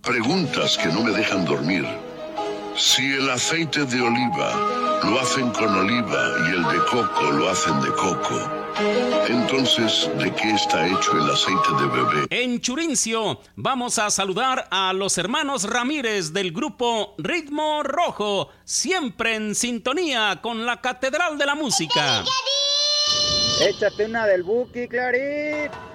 Preguntas que no me dejan dormir. Si el aceite de oliva lo hacen con oliva y el de coco lo hacen de coco, entonces, ¿de qué está hecho el aceite de bebé? En Churincio vamos a saludar a los hermanos Ramírez del grupo Ritmo Rojo, siempre en sintonía con la Catedral de la Música. Échate una del Buki, Clarín.